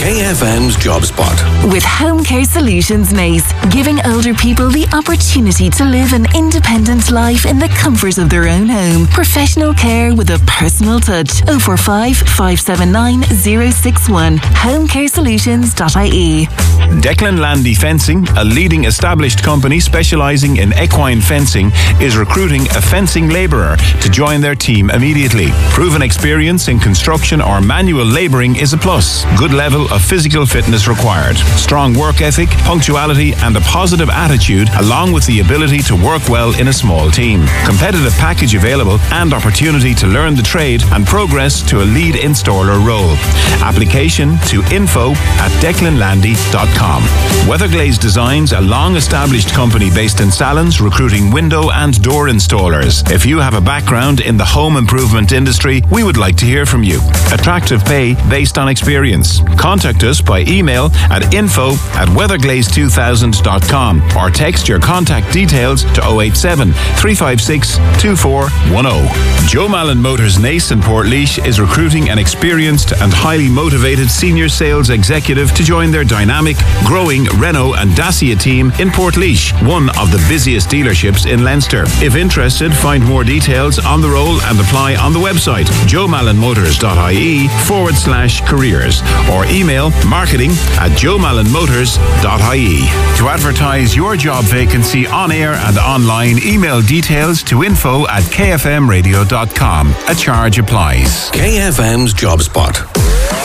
KFM's Job Spot. With Home Care Solutions Naas, giving older people the opportunity to live an independent life in the comfort of their own home. Professional care with a personal touch. 045 579 061. homecaresolutions.ie. Declan Landy Fencing, a leading established company specialising in equine fencing, is recruiting a fencing labourer to join their team immediately. Proven experience in construction or manual labouring is a plus. Good level of physical fitness required. Strong work ethic, punctuality and a positive attitude, along with the ability to work well in a small team. Competitive package available and opportunity to learn the trade and progress to a lead installer role. Application to info@declanlandy.com. Weatherglaze Designs, a long-established company based in Sallins, recruiting window and door installers. If you have a background in the home improvement industry, we would like to hear from you. Attractive pay based on experience. Contact us by email at info@weatherglaze2000.com or text your contact details to 087 356 2410. Joe Malin Motors Naas in Portlaoise is recruiting an experienced and highly motivated senior sales executive to join their dynamic, growing Renault and Dacia team in Portlaoise, one of the busiest dealerships in Leinster. If interested, find more details on the role and apply on the website joemallinmotors.ie/careers or email marketing@joemallinmotors.ie. To advertise your job vacancy on air and online, email details to info@kfmradio.com. A charge applies. KFM's Job Spot.